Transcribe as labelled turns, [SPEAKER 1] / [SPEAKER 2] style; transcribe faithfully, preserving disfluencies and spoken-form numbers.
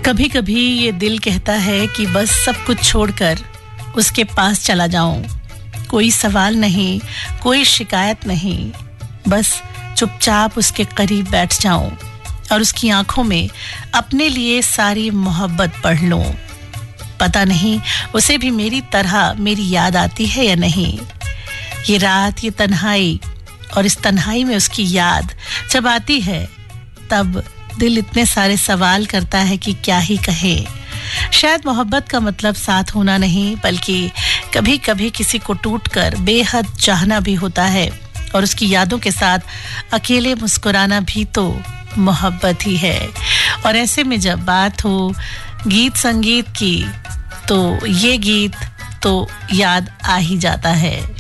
[SPEAKER 1] कभी कभी ये दिल कहता है कि बस सब कुछ छोड़कर उसके पास चला जाऊं। कोई सवाल नहीं, कोई शिकायत नहीं, बस चुपचाप उसके करीब बैठ जाऊं और उसकी आंखों में अपने लिए सारी मोहब्बत पढ़ लूं। पता नहीं उसे भी मेरी तरह मेरी याद आती है या नहीं। ये रात, ये तन्हाई, और इस तन्हाई में उसकी याद जब आती है तब दिल इतने सारे सवाल करता है कि क्या ही कहे। शायद मोहब्बत का मतलब साथ होना नहीं, बल्कि कभी कभी किसी को टूटकर बेहद चाहना भी होता है, और उसकी यादों के साथ अकेले मुस्कुराना भी तो मोहब्बत ही है। और ऐसे में जब बात हो गीत संगीत की, तो ये गीत तो याद आ ही जाता है।